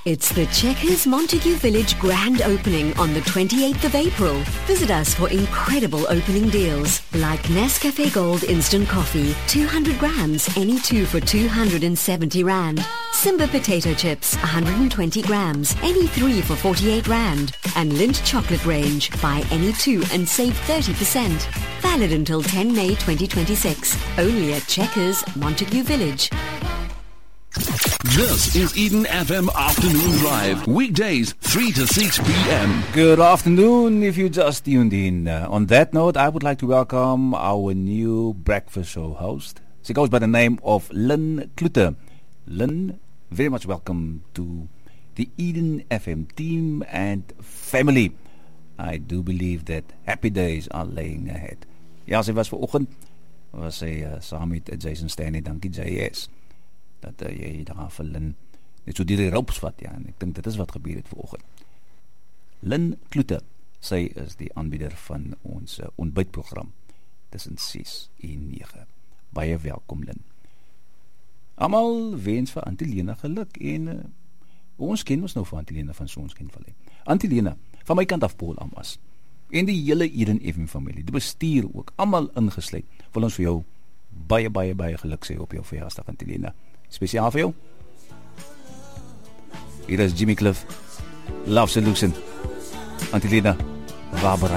It's the Checkers Montague Village grand opening on the 28th of April. Visit us for incredible opening deals like Nescafe Gold Instant Coffee, 200 grams, any two for 270 Rand. Simba Potato Chips, 120 grams, any three for 48 Rand. And Lindt Chocolate Range, buy any two and save 30%. Valid until 10 May 2026. Only at Checkers Montague Village. This is Eden FM Afternoon Drive. Weekdays, 3 to 6 p.m. Good afternoon if you just tuned in. On that note, I would like to welcome our new breakfast show host. She goes by the name of Lynn Kloete. Lynn, very much welcome to the Eden FM team and family. I do believe that happy days are laying ahead. Ja, sy was vanoggend, was sy saam met Jason Stanley, dankie JS. Dat jy daar vir Lynn net so die ropes vat, ja, en ek dink dit is wat gebeur het vanoggend. Lynn Kloete, sy is die aanbieder van ons ontbytprogram tussen 6 en 9. Baie welkom, Lynn. Almal wens vir Antilena geluk en ons ken ons nou vir Antilena van Sonskenvallei. Antilena, van my kant af Paul Amas en die hele Eden FM familie, die bestuur ook, almal ingesluit, wil ons vir jou baie, baie, baie geluk sê op jou verjaarsdag, Antilena. Speciaal vir jou. Hier is Jimmy Cliff, Love Solution. Antilena, waar